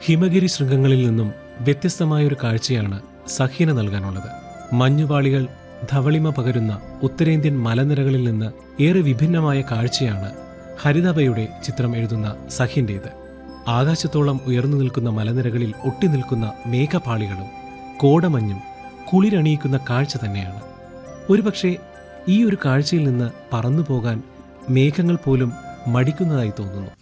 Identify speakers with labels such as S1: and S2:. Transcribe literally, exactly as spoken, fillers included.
S1: ഹിമഗിരി ശൃംഗങ്ങളിൽ നിന്നും വ്യത്യസ്തമായൊരു കാഴ്ചയാണ് സഹ്യന് നൽകാനുള്ളത്. മഞ്ഞുപാളികൾ ധവളിമ പകരുന്ന ഉത്തരേന്ത്യൻ മലനിരകളിൽ നിന്ന് ഏറെ വിഭിന്നമായ കാഴ്ചയാണ് ഹരിതാഭയുടെ ചിത്രം എഴുതുന്ന സഹ്യന്റേത്. ആകാശത്തോളം ഉയർന്നു നിൽക്കുന്ന മലനിരകളിൽ ഒട്ടിനിൽക്കുന്ന മേഘപാളികളും കോടമഞ്ഞും കുളിരണിയിക്കുന്ന കാഴ്ച തന്നെയാണ്. ഒരുപക്ഷെ ഈ ഒരു കാഴ്ചയിൽ നിന്ന് പറന്നു പോകാൻ മേഘങ്ങൾ പോലും മടിക്കുന്നതായി തോന്നുന്നു.